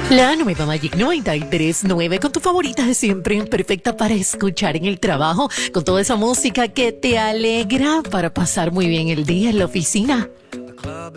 La nueva Magic 93.9 con tu favorita de siempre, perfecta para escuchar en el trabajo, con toda esa música que te alegra para pasar muy bien el día en la oficina.